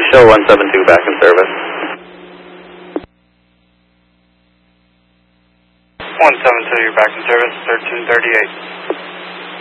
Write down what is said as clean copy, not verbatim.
show 172 back in service. 172, you're back in service, 1338.